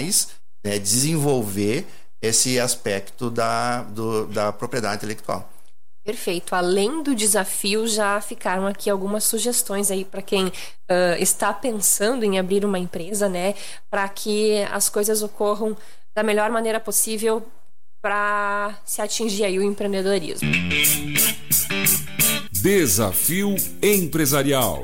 desenvolver esse aspecto da propriedade intelectual. Perfeito. Além do desafio, já ficaram aqui algumas sugestões aí para quem está pensando em abrir uma empresa, né? Para que as coisas ocorram da melhor maneira possível para se atingir aí o empreendedorismo. Desafio empresarial.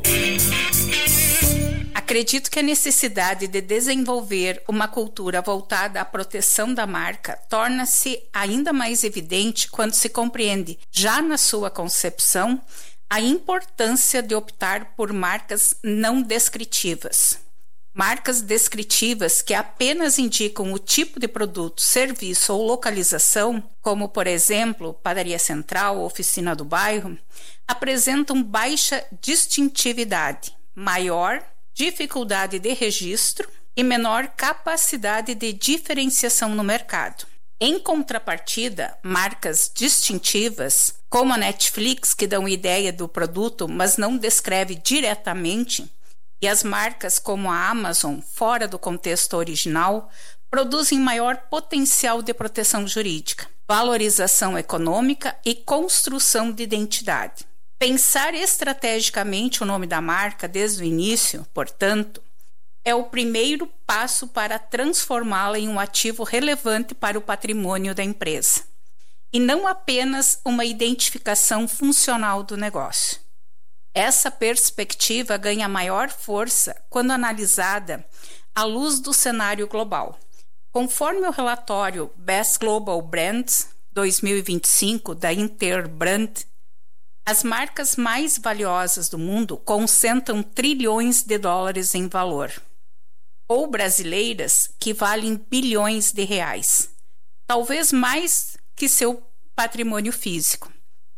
Acredito que a necessidade de desenvolver uma cultura voltada à proteção da marca torna-se ainda mais evidente quando se compreende, já na sua concepção, a importância de optar por marcas não descritivas. Marcas descritivas que apenas indicam o tipo de produto, serviço ou localização, como, por exemplo, padaria central ou oficina do bairro, apresentam baixa distintividade, maior dificuldade de registro e menor capacidade de diferenciação no mercado. Em contrapartida, marcas distintivas, como a Netflix, que dão ideia do produto, mas não descreve diretamente, e as marcas como a Amazon, fora do contexto original, produzem maior potencial de proteção jurídica, valorização econômica e construção de identidade. Pensar estrategicamente o nome da marca desde o início, portanto, é o primeiro passo para transformá-la em um ativo relevante para o patrimônio da empresa, e não apenas uma identificação funcional do negócio. Essa perspectiva ganha maior força quando analisada à luz do cenário global. Conforme o relatório Best Global Brands 2025 da Interbrand, as marcas mais valiosas do mundo concentram trilhões de dólares em valor, ou brasileiras que valem bilhões de reais, talvez mais que seu patrimônio físico,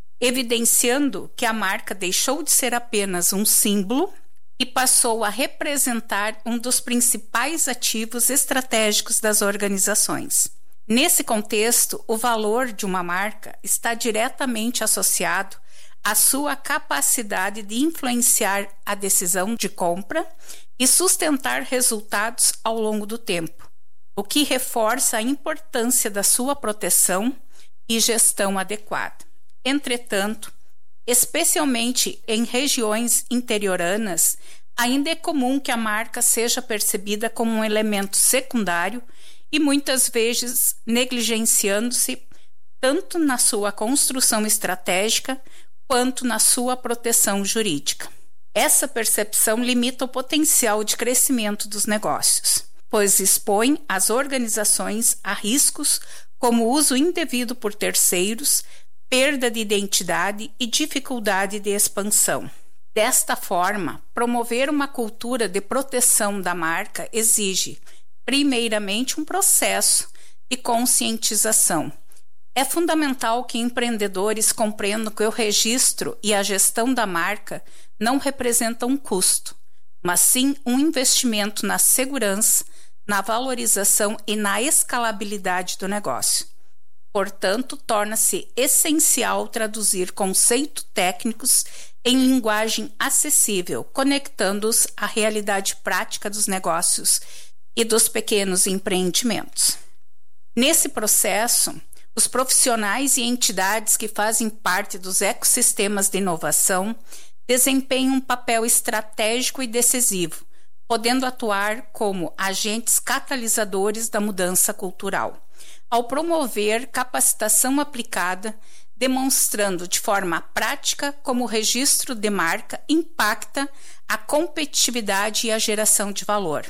evidenciando que a marca deixou de ser apenas um símbolo e passou a representar um dos principais ativos estratégicos das organizações. Nesse contexto, o valor de uma marca está diretamente associado à sua capacidade de influenciar a decisão de compra e sustentar resultados ao longo do tempo, o que reforça a importância da sua proteção e gestão adequada. Entretanto, especialmente em regiões interioranas, ainda é comum que a marca seja percebida como um elemento secundário e muitas vezes negligenciando-se tanto na sua construção estratégica quanto na sua proteção jurídica. Essa percepção limita o potencial de crescimento dos negócios, pois expõe as organizações a riscos como uso indevido por terceiros, perda de identidade e dificuldade de expansão. Desta forma, promover uma cultura de proteção da marca exige, primeiramente, um processo de conscientização. É fundamental que empreendedores compreendam que o registro e a gestão da marca não representam um custo, mas sim um investimento na segurança, na valorização e na escalabilidade do negócio. Portanto, torna-se essencial traduzir conceitos técnicos em linguagem acessível, conectando-os à realidade prática dos negócios e dos pequenos empreendimentos. Nesse processo, os profissionais e entidades que fazem parte dos ecossistemas de inovação desempenham um papel estratégico e decisivo, podendo atuar como agentes catalisadores da mudança cultural, ao promover capacitação aplicada, demonstrando de forma prática como o registro de marca impacta a competitividade e a geração de valor.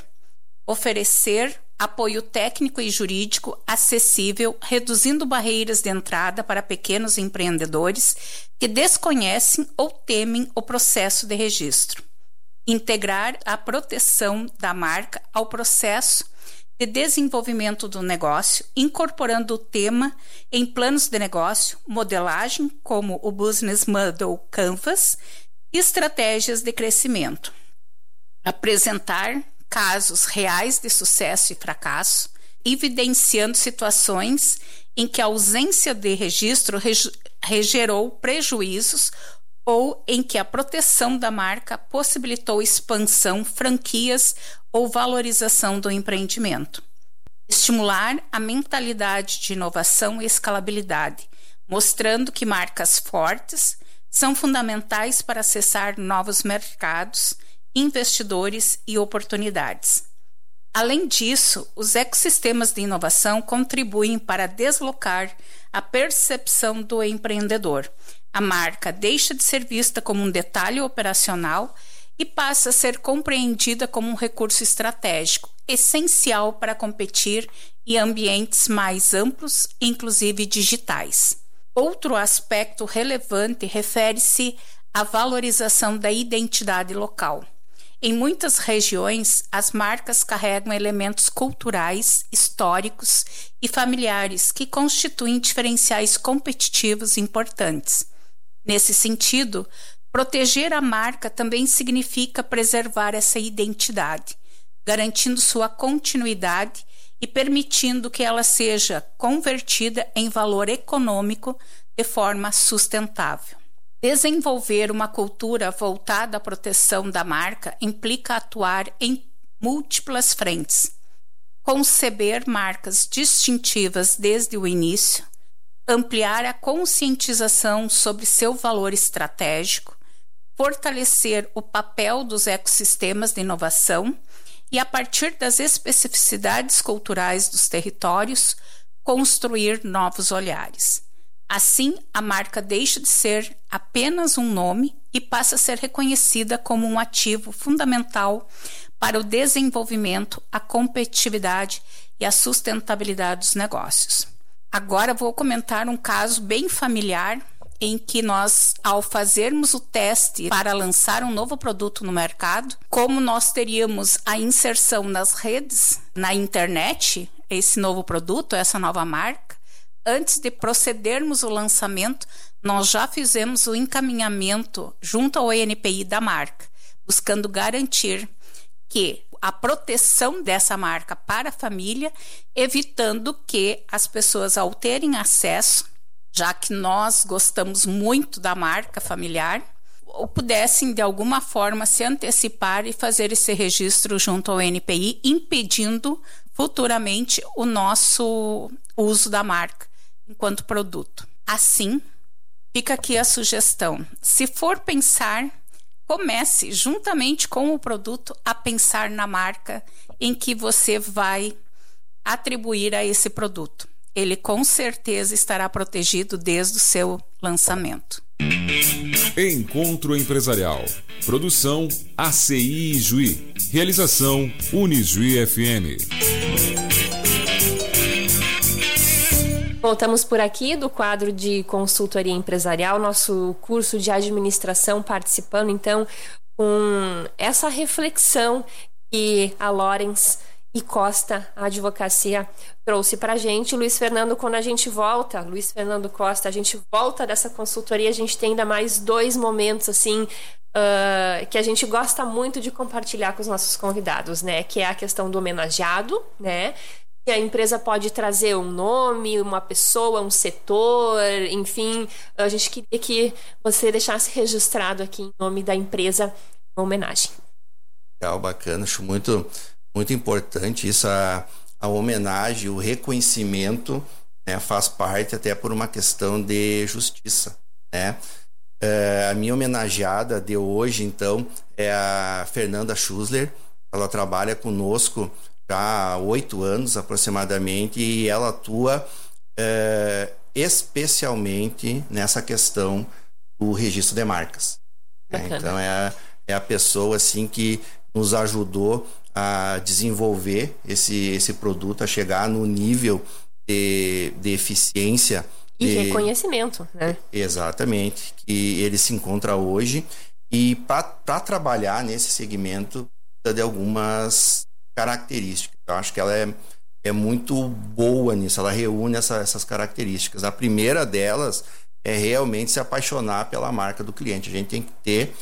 Oferecer apoio técnico e jurídico acessível, reduzindo barreiras de entrada para pequenos empreendedores que desconhecem ou temem o processo de registro. Integrar a proteção da marca ao processo de desenvolvimento do negócio, incorporando o tema em planos de negócio, modelagem como o Business Model Canvas e estratégias de crescimento. Apresentar casos reais de sucesso e fracasso, evidenciando situações em que a ausência de registro gerou prejuízos ou em que a proteção da marca possibilitou expansão, franquias ou valorização do empreendimento. estimular a mentalidade de inovação e escalabilidade, mostrando que marcas fortes são fundamentais para acessar novos mercados, investidores e oportunidades. Além disso, os ecossistemas de inovação contribuem para deslocar a percepção do empreendedor. A marca deixa de ser vista como um detalhe operacional e passa a ser compreendida como um recurso estratégico, essencial para competir em ambientes mais amplos, inclusive digitais. Outro aspecto relevante refere-se à valorização da identidade local. Em muitas regiões, as marcas carregam elementos culturais, históricos e familiares que constituem diferenciais competitivos importantes. Nesse sentido, proteger a marca também significa preservar essa identidade, garantindo sua continuidade e permitindo que ela seja convertida em valor econômico de forma sustentável. Desenvolver uma cultura voltada à proteção da marca implica atuar em múltiplas frentes. Conceber marcas distintivas desde o início, ampliar a conscientização sobre seu valor estratégico, fortalecer o papel dos ecossistemas de inovação e, a partir das especificidades culturais dos territórios, construir novos olhares. Assim, a marca deixa de ser apenas um nome e passa a ser reconhecida como um ativo fundamental para o desenvolvimento, a competitividade e a sustentabilidade dos negócios. Agora vou comentar um caso bem familiar em que nós, ao fazermos o teste para lançar um novo produto no mercado, como nós teríamos a inserção nas redes, na internet, esse novo produto, essa nova marca, antes de procedermos ao lançamento, nós já fizemos o encaminhamento junto ao ENPI da marca, buscando garantir que a proteção dessa marca para a família, evitando que as pessoas, ao terem acesso, já que nós gostamos muito da marca familiar, ou pudessem de alguma forma se antecipar e fazer esse registro junto ao ENPI, impedindo futuramente o nosso uso da marca enquanto produto. Assim, fica aqui a sugestão. Se for pensar, comece juntamente com o produto a pensar na marca em que você vai atribuir a esse produto. Ele com certeza estará protegido desde o seu lançamento. Encontro Empresarial. Produção ACI Juí. Realização Unijuí FM. Voltamos por aqui do quadro de consultoria empresarial, nosso curso de administração, participando então com essa reflexão que a Lawrence e Costa, a advocacia, trouxe para a gente. Luiz Fernando, quando a gente volta, Luiz Fernando Costa, a gente volta dessa consultoria, a gente tem ainda mais 2 momentos assim que a gente gosta muito de compartilhar com os nossos convidados, né? Que é a questão do homenageado, né? A empresa pode trazer um nome, uma pessoa, um setor, enfim. A gente queria que você deixasse registrado aqui em nome da empresa uma homenagem. Legal, bacana, acho muito importante isso, a homenagem, o reconhecimento, né, faz parte até por uma questão de justiça, né? A minha homenageada de hoje, então, é a Fernanda Schussler. Ela trabalha conosco já há 8 anos aproximadamente e ela atua especialmente nessa questão do registro de marcas. Então é a pessoa assim que nos ajudou a desenvolver esse produto, a chegar no nível de eficiência e reconhecimento, né? Exatamente, que ele se encontra hoje. E para trabalhar nesse segmento de algumas características. Eu acho que ela é muito boa nisso, ela reúne essas características. A primeira delas é realmente se apaixonar pela marca do cliente. A gente tem que ter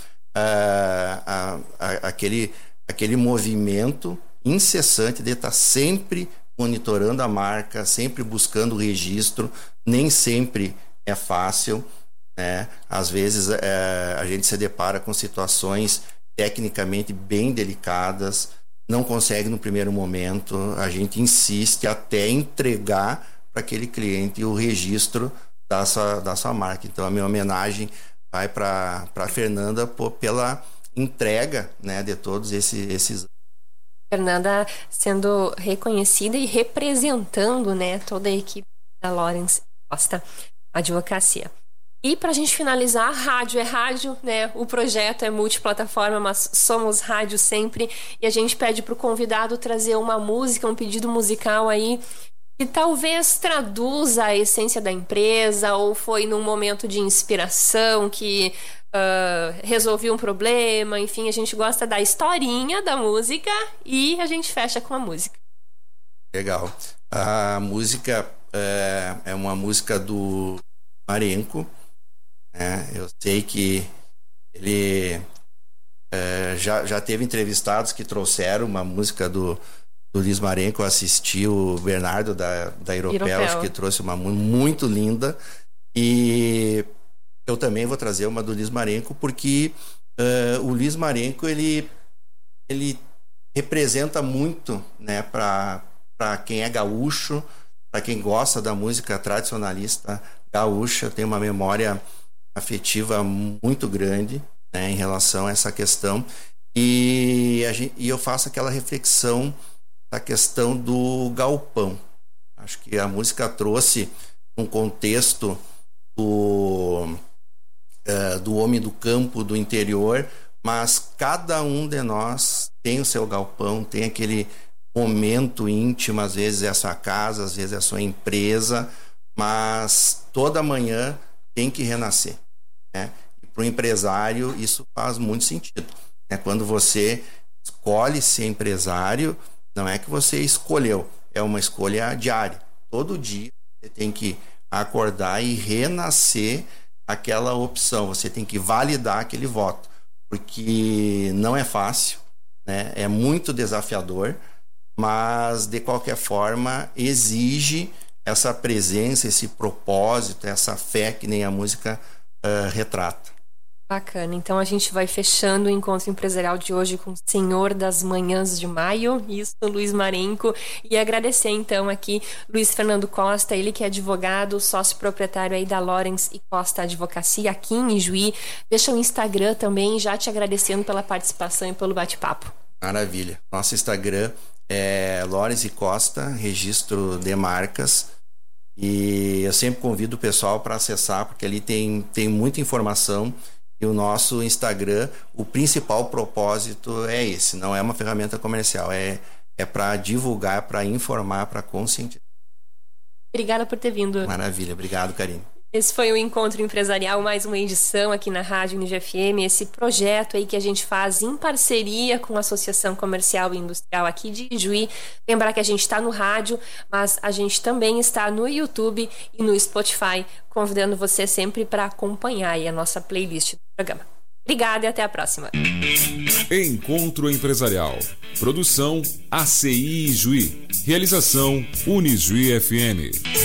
aquele movimento incessante de estar sempre monitorando a marca, sempre buscando o registro. Nem sempre é fácil, né? Às vezes a gente se depara com situações tecnicamente bem delicadas, não consegue no primeiro momento, a gente insiste até entregar para aquele cliente o registro da sua marca. Então a minha homenagem vai para a Fernanda pela entrega, né, de todos esses. Fernanda sendo reconhecida e representando, né, toda a equipe da Lawrence Costa Advocacia. E para a gente finalizar, rádio é rádio, né? O projeto é multiplataforma, mas somos rádio sempre. E a gente pede para o convidado trazer uma música, um pedido musical aí que talvez traduza a essência da empresa, ou foi num momento de inspiração que resolvi um problema. Enfim, a gente gosta da historinha da música e a gente fecha com a música. Legal. A música é uma música do Marenco. Eu sei que ele já teve entrevistados que trouxeram uma música do Luiz Marenco. Eu assisti o Bernardo da Europel, acho que trouxe uma muito linda, e eu também vou trazer uma do Luiz Marenco, porque o Luiz Marenco ele representa muito, né, para quem é gaúcho, para quem gosta da música tradicionalista gaúcha. Tem uma memória afetiva muito grande, né, em relação a essa questão, e eu faço aquela reflexão da questão do galpão. Acho que a música trouxe um contexto do homem do campo, do interior, mas cada um de nós tem o seu galpão, tem aquele momento íntimo, às vezes é a sua casa, às vezes é a sua empresa, mas toda manhã tem que renascer, né? E para o empresário isso faz muito sentido, né? Quando você escolhe ser empresário, não é que você escolheu, é uma escolha diária. Todo dia você tem que acordar e renascer aquela opção, você tem que validar aquele voto, porque não é fácil, né? É muito desafiador, mas de qualquer forma exige essa presença, esse propósito, essa fé que nem a música retrata. Bacana, então a gente vai fechando o encontro empresarial de hoje com o Senhor das Manhãs de Maio, isso, Luiz Marenco, e agradecer então aqui Luiz Fernando Costa, ele que é advogado, sócio proprietário aí da Lawrence e Costa Advocacia aqui em Ijuí. Deixa o Instagram também, já te agradecendo pela participação e pelo bate-papo. Maravilha, nosso Instagram é Lawrence e Costa, registro de marcas, e eu sempre convido o pessoal para acessar, porque ali tem muita informação. E o nosso Instagram, o principal propósito é esse, não é uma ferramenta comercial, é para divulgar, para informar, para conscientizar. Obrigada por ter vindo. Maravilha, obrigado, Karine. Esse foi o Encontro Empresarial, mais uma edição aqui na Rádio Unijuí FM, esse projeto aí que a gente faz em parceria com a Associação Comercial e Industrial aqui de Ijuí. Lembrar que a gente está no rádio, mas a gente também está no YouTube e no Spotify, convidando você sempre para acompanhar aí a nossa playlist do programa. Obrigada e até a próxima. Encontro Empresarial. Produção ACI Ijuí. Realização Unijuí FM.